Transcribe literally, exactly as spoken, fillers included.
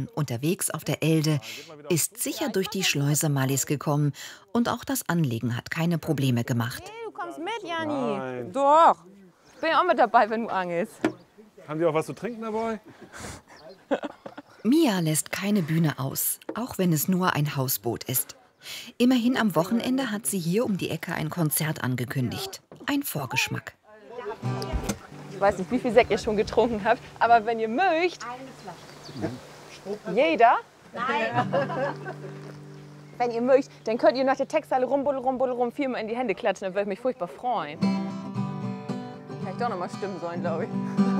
Stunden unterwegs auf der Elde, ist sicher durch die Schleuse Mallis gekommen und auch das Anlegen hat keine Probleme gemacht. Hey, du kommst mit, Jani. Nein. Doch. Ich bin ja auch mit dabei, wenn du angelst. Haben die auch was zu trinken dabei? Mia lässt keine Bühne aus, auch wenn es nur ein Hausboot ist. Immerhin am Wochenende hat sie hier um die Ecke ein Konzert angekündigt. Ein Vorgeschmack. Ich weiß nicht, wie viel Sekt ihr schon getrunken habt, aber wenn ihr mögt... Jeder? Nein. Wenn ihr mögt, dann könnt ihr nach der Texthalle rumbuddel, rumbuddel, rum viermal in die Hände klatschen, dann würde ich mich furchtbar freuen. Hätte ich doch noch mal stimmen sollen, glaube ich.